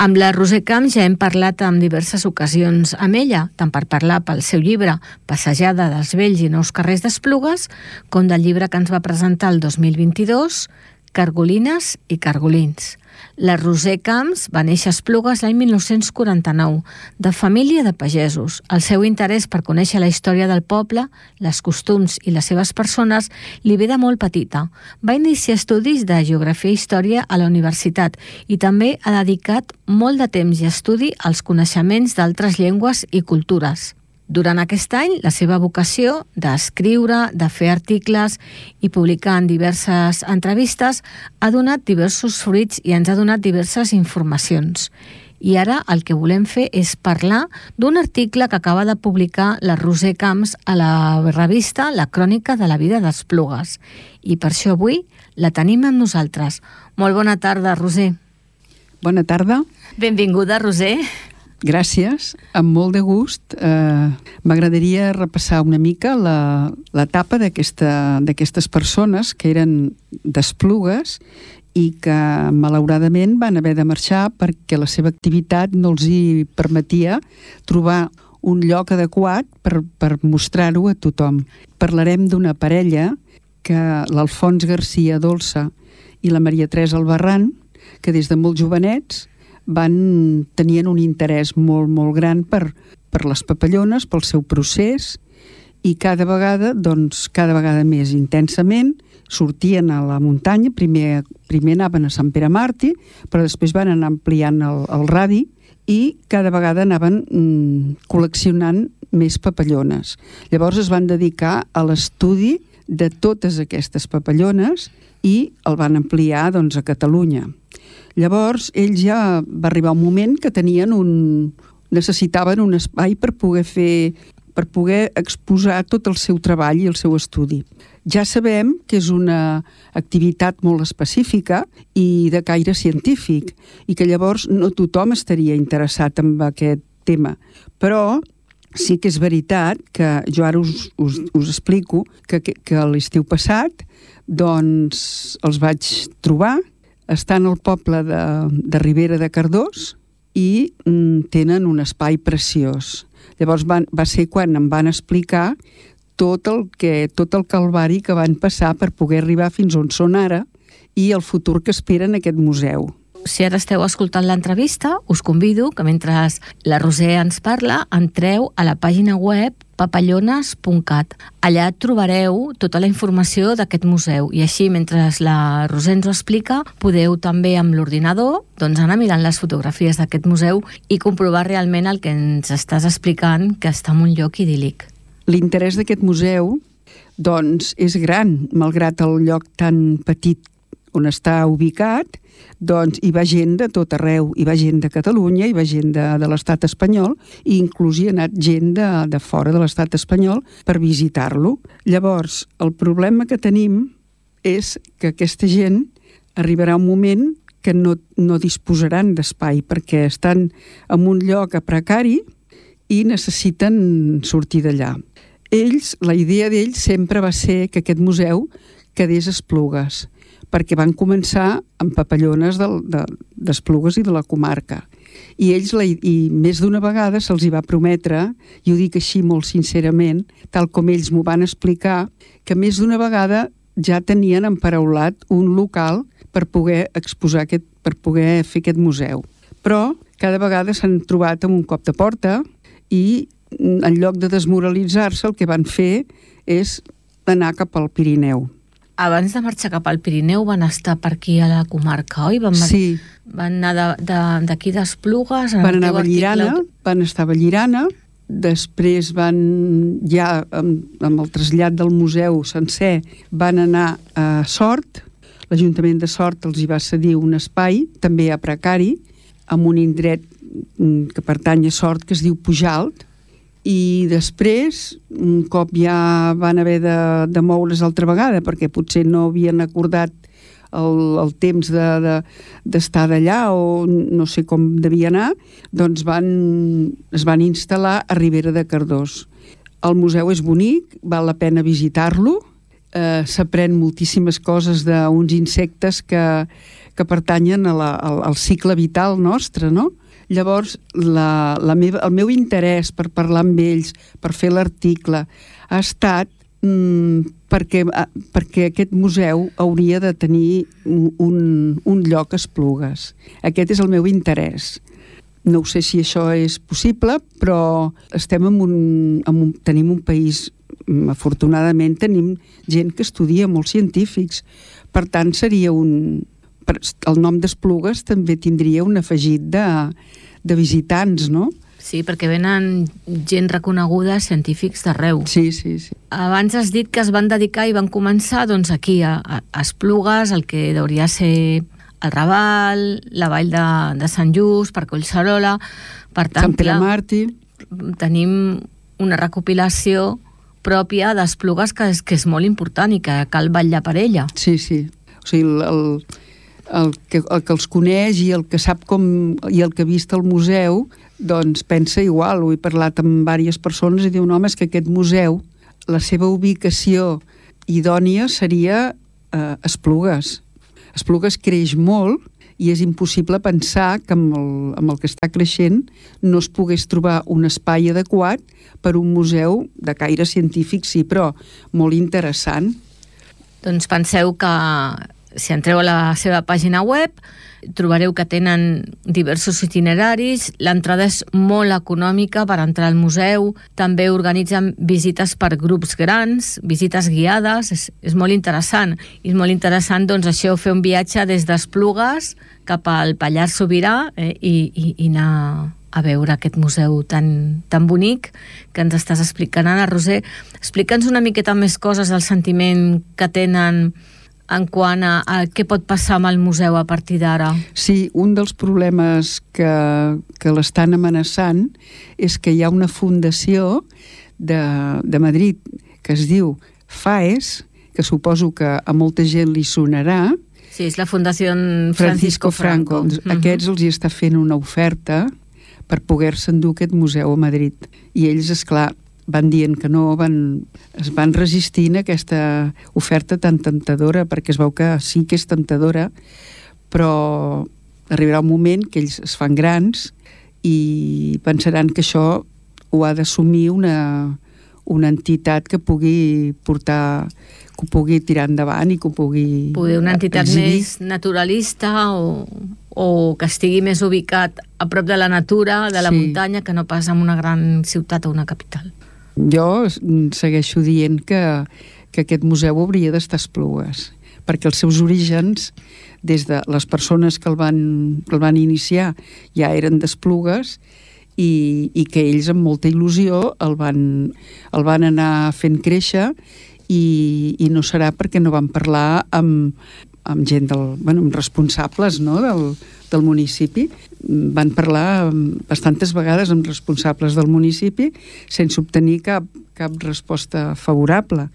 Amb la Roser Camps ja hem parlat en diverses ocasions amb ella, tant per parlar pel seu llibre Passejada dels vells i nous carrers d'Esplugues, com del llibre que ens va presentar el 2022, Cargolines i Cargolins. La Roser Camps va néixer a Esplugues l'any 1949, de família de pagesos. El seu interès per conèixer la història del poble, les costums i les seves persones li ve de molt petita. Va iniciar estudis de geografia i història a la universitat i també ha dedicat molt de temps i estudi als coneixements d'altres llengües i cultures. Durant aquest any, la seva vocació d'escriure, de fer articles i publicar en diverses entrevistes ha donat diversos fruits i ens ha donat diverses informacions. I ara el que volem fer és parlar d'un article que acaba de publicar la Roser Camps a la revista La Crònica de la Vida d'Esplugues. I per això avui la tenim amb nosaltres. Molt bona tarda, Roser. Bona tarda. Benvinguda, Roser. Gràcies, amb molt de gust. M'agradaria repassar una mica l'etapa d'aquestes persones que eren d'Esplugues i que malauradament van haver de marxar perquè la seva activitat no els hi permetia trobar un lloc adequat per mostrar-ho a tothom. Parlarem d'una parella, que l'Alfons Garcia Dolça i la Maria Teresa Albarrán, que des de molt jovenets tenien un interès molt, molt gran per les papallones, pel seu procés, i cada vegada més intensament sortien a la muntanya. Primer anaven a Sant Pere Màrtir, però després van anar ampliant el radi i cada vegada anaven col·leccionant més papallones. Llavors es van dedicar a l'estudi de totes aquestes papallones i el van ampliar a Catalunya. Llavors, ells ja va arribar un moment que necessitaven un espai per poder exposar tot el seu treball i el seu estudi. Ja sabem que és una activitat molt específica i de caire científic i que llavors no tothom estaria interessat en aquest tema. Però sí que és veritat que jo ara us explico que l'estiu passat els vaig trobar. Estan al poble de Ribera de Cardós i tenen un espai preciós. Llavors va ser quan em van explicar tot el calvari que van passar per poder arribar fins on són ara i el futur que esperen aquest museu. Si ara esteu escoltant l'entrevista, us convido que mentre la Roser ens parla, entreu a la pàgina web papallones.cat. Allà trobareu tota la informació d'aquest museu i així, mentre la Roser ens ho explica, podeu també amb l'ordinador anar mirant les fotografies d'aquest museu i comprovar realment el que ens estàs explicant, que està en un lloc idíl·lic. L'interès d'aquest museu és gran, malgrat el lloc tan petit on està ubicat. Hi va gent de tot arreu, hi va gent de Catalunya, hi va gent de l'estat espanyol i inclús hi ha anat gent de fora de l'estat espanyol per visitar-lo. Llavors, el problema que tenim és que aquesta gent arribarà un moment que no disposaran d'espai perquè estan en un lloc precari i necessiten sortir d'allà. La idea d'ells sempre va ser que aquest museu quedés a Esplugues, perquè van començar amb papallones d'Esplugues i de la comarca. I més d'una vegada se'ls va prometre, i ho dic així molt sincerament, tal com ells m'ho van explicar, que més d'una vegada ja tenien emparaulat un local per poder exposar per poder fer aquest museu. Però cada vegada s'han trobat amb un cop de porta i en lloc de desmoralitzar-se el que van fer és anar cap al Pirineu. Abans de marxar cap al Pirineu van estar per aquí a la comarca, oi? Sí. Van anar d'aquí d'Esplugues... Van anar a Vallirana, van estar a Vallirana, després ja amb el trasllat del museu sencer, van anar a Sort. L'Ajuntament de Sort els hi va cedir un espai, també a precari, en un indret que pertany a Sort, que es diu Pujalt, i després, un cop ja van haver de moure's altra vegada, perquè potser no havien acordat el temps d'estar d'allà o no sé com devia anar, doncs es van instal·lar a Ribera de Cardós. El museu és bonic, val la pena visitar-lo, s'aprèn moltíssimes coses d'uns insectes que que pertanyen al cicle vital nostre, no? Llavors, el meu interès per parlar amb ells, per fer l'article, ha estat perquè aquest museu hauria de tenir un lloc a Esplugues. Aquest és el meu interès. No sé si això és possible, però estem tenim un país, afortunadament tenim gent que estudia, molts científics. Per tant, seria el nom d'Esplugues també tindria un afegit de visitants, no? Sí, perquè venen gent reconeguda, científics d'arreu. Sí. Abans has dit que es van dedicar i van començar doncs, aquí, a Esplugues, el que hauria ser el Raval, la vall de Sant Just, per Collserola. Per tant, Sant Pere Màrtir. Tenim una recopilació pròpia d'Esplugues que és molt important i que cal vetllar per ella. Sí. O sigui, el que els coneix i el que sap i el que ha vist al museu, doncs pensa igual. Ho he parlat amb diverses persones i diuen, home, és que aquest museu, la seva ubicació idònia seria Esplugues. Esplugues creix molt i és impossible pensar que amb el que està creixent no es pogués trobar un espai adequat per un museu de caire científic, sí, però molt interessant. Doncs penseu que si entreu a la seva pàgina web trobareu que tenen diversos itineraris, l'entrada és molt econòmica per entrar al museu, també organitzen visites per grups grans, visites guiades, és molt interessant. I és molt interessant, doncs, això, fer un viatge des d'Esplugues cap al Pallars Sobirà i anar a veure aquest museu tan bonic que ens estàs explicant. Ara, Roser, explica'ns una miqueta més coses del sentiment que tenen en quant a què pot passar amb el museu a partir d'ara. Sí, un dels problemes que l'estan amenaçant és que hi ha una fundació de Madrid que es diu FAES, que suposo que a molta gent li sonarà. Sí, és la Fundació Francisco Franco. Aquests els hi està fent una oferta per poder-se endur aquest museu a Madrid. I ells, esclar, van dient que no, es van resistint a aquesta oferta tan temptadora, perquè es veu que sí que és temptadora, però arribarà un moment que ells es fan grans i pensaran que això ho ha d'assumir una entitat que pugui tirar endavant i que ho pugui una entitat exhibir. Més naturalista o que estigui més ubicat a prop de la natura, de la muntanya, que no pas en una gran ciutat o una capital. Jo segueixo dient que aquest museu hauria d'estar a Esplugues, perquè els seus orígens, des de les persones que el van iniciar, ja eren d'Esplugues i que ells amb molta il·lusió el van anar fent créixer i no serà perquè no van parlar amb gent amb responsables, no, del municipi. Van parlar bastantes vegades amb responsables del municipi sense obtenir cap resposta favorable.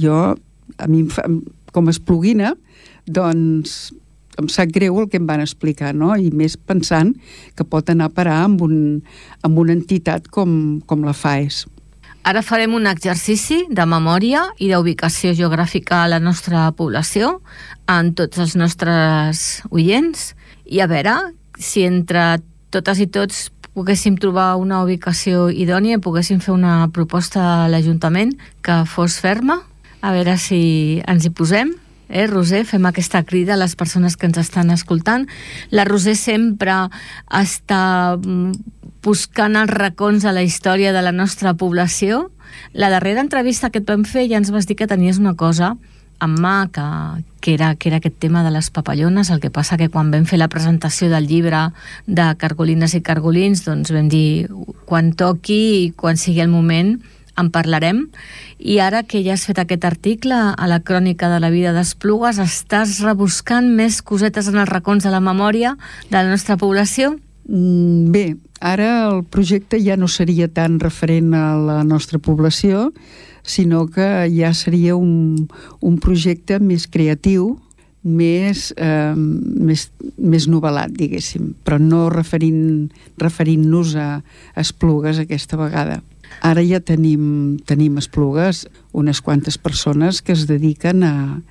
A mi, com a espluguina, doncs em sap greu el que em van explicar, no? I més pensant que pot anar a parar amb una entitat com la FAES. Ara farem un exercici de memòria i d'ubicació geogràfica a la nostra població, en tots els nostres oients, i a veure si entre totes i tots poguéssim trobar una ubicació idònia i poguéssim fer una proposta a l'Ajuntament que fos ferma. A veure si ens hi posem. Roser, fem aquesta crida a les persones que ens estan escoltant. La Roser sempre està buscant els racons a la història de la nostra població. La darrera entrevista que et vam fer ja ens vas dir que tenies una cosa en mà, que era aquest tema de les papallones. El que passa que quan vam fer la presentació del llibre de Cargolines i Cargolins, doncs vam dir quan toqui i quan sigui el moment en parlarem. I ara que ja has fet aquest article a la crònica de la vida d'Esplugues, estàs rebuscant més cosetes en els racons de la memòria de la nostra població? Bé, ara el projecte ja no seria tan referent a la nostra població, sinó que ja seria un projecte més creatiu, més novel·lat, diguéssim, però no referint-nos a Esplugues aquesta vegada. Ara ja tenim a Esplugues unes quantes persones que es dediquen a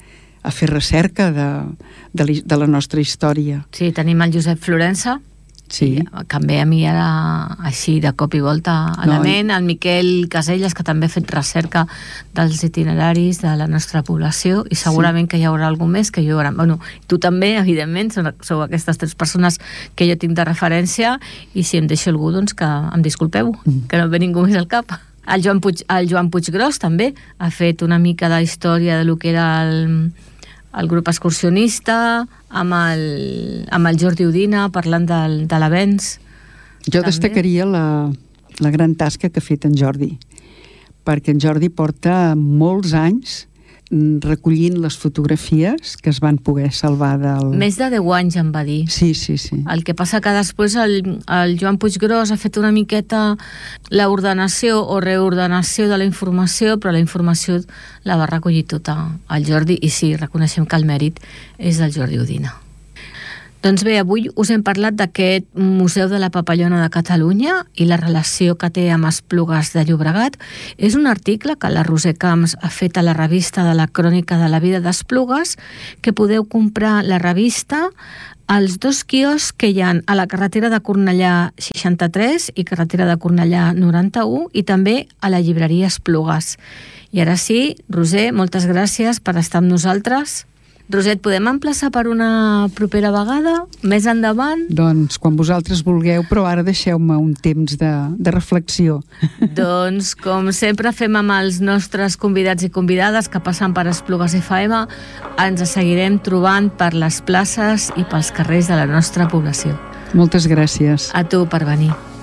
a fer recerca de la nostra història. Sí, tenim el Josep Florença, Sí. que em ve a mi ara així de cop i volta a la ment, el Miquel Caselles, que també ha fet recerca dels itineraris de la nostra població, i segurament que hi haurà algú més que jo... Bueno, tu també, evidentment, sou aquestes 3 persones que jo tinc de referència, i si em deixo algú, doncs que em disculpeu, que no ve ningú més al cap. El Joan Puiggròs també ha fet una mica de història de lo que era el grup excursionista, amb el Jordi Udina, parlant de l'avenç. Jo destacaria la gran tasca que ha fet en Jordi, perquè en Jordi porta molts anys recollint les fotografies que es van poder salvar del... Més de 10 anys em va dir. Sí. El que passa que després el Joan Puiggròs ha fet una miqueta l'ordenació o reordenació de la informació, però la informació la va recollir tota el Jordi, i sí, reconeixem que el mèrit és del Jordi Udina. Doncs bé, avui us hem parlat d'aquest Museu de la Papallona de Catalunya i la relació que té amb Esplugues de Llobregat. És un article que la Roser Camps ha fet a la revista de la Crònica de la Vida d'Esplugues, que podeu comprar la revista als 2 quioscs que hi ha a la carretera de Cornellà 63 i carretera de Cornellà 91, i també a la llibreria Esplugues. I ara sí, Roser, moltes gràcies per estar amb nosaltres. Roser, et podem emplaçar per una propera vegada, més endavant? Doncs quan vosaltres vulgueu, però ara deixeu-me un temps de reflexió. Doncs, com sempre fem amb els nostres convidats i convidades que passen per Esplugues FM, ens seguirem trobant per les places i pels carrers de la nostra població. Moltes gràcies. A tu per venir.